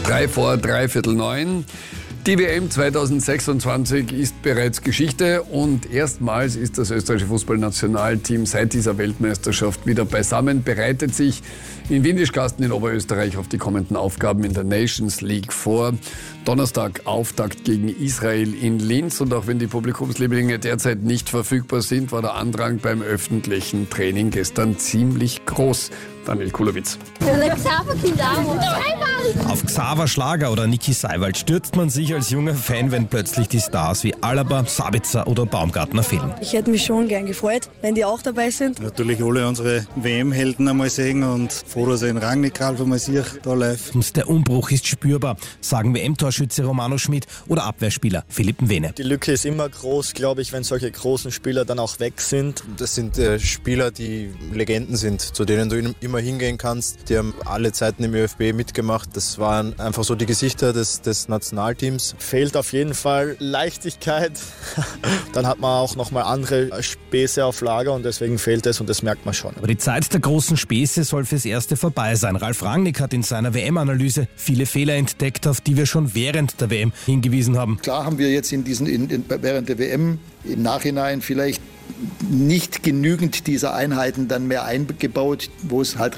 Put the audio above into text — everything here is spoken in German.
8:03. Die WM 2026 ist bereits Geschichte und erstmals ist das österreichische Fußballnationalteam seit dieser Weltmeisterschaft wieder beisammen, bereitet sich in Windischkastel in Oberösterreich auf die kommenden Aufgaben in der Nations League vor. Donnerstag Auftakt gegen Israel in Linz, und auch wenn die Publikumslieblinge derzeit nicht verfügbar sind, war der Andrang beim öffentlichen Training gestern ziemlich groß. Daniel Kulowitz. Auf Xaver Schlager oder Niki Seiwald stürzt man sich als junger Fan, wenn plötzlich die Stars wie Alaba, Sabitzer oder Baumgartner fehlen. Ich hätte mich schon gern gefreut, wenn die auch dabei sind. Natürlich alle unsere WM-Helden einmal sehen und froh, dass ich den Rangnick einmal sehe, da live. Und der Umbruch ist spürbar, sagen WM-Torschütze Romano Schmid oder Abwehrspieler Philipp Mwene. Die Lücke ist immer groß, glaube ich, wenn solche großen Spieler dann auch weg sind. Das sind Spieler, die Legenden sind, zu denen du immer hingehen kannst. Die haben alle Zeiten im ÖFB mitgemacht. Das waren einfach so die Gesichter des Nationalteams. Fehlt auf jeden Fall Leichtigkeit. Dann hat man auch nochmal andere Späße auf Lager und deswegen fehlt es, und das merkt man schon. Aber die Zeit der großen Späße soll fürs Erste vorbei sein. Ralf Rangnick hat in seiner WM-Analyse viele Fehler entdeckt, auf die wir schon während der WM hingewiesen haben. Klar haben wir jetzt während der WM im Nachhinein vielleicht nicht genügend dieser Einheiten dann mehr eingebaut, wo es halt